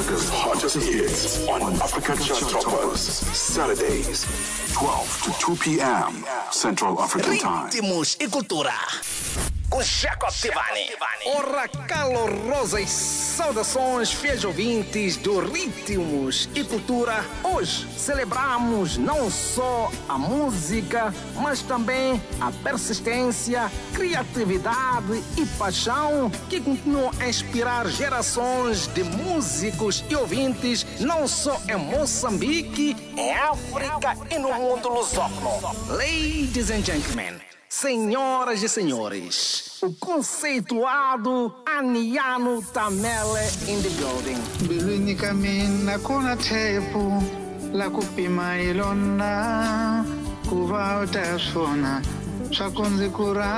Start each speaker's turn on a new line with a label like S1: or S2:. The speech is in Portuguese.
S1: Africa's hottest hits on Africa Chart Toppers. Saturdays, 12 to 2 p.m. Central African Time.
S2: Ritmos e cultura. Com Jacob Tivani.
S3: Ora, calorosas saudações, fiéis ouvintes do Ritmos e Cultura. Hoje celebramos não só a música, mas também a persistência, criatividade e paixão que continuam a inspirar gerações de músicos e ouvintes, não só em Moçambique,
S2: Em África e no mundo lusófono.
S3: Ladies and gentlemen, senhoras e senhores, o conceituado Aniano Tamele in the building.
S4: Bilwini kamina kuna tepu la kupima ilona kuva utasona swakunzi kura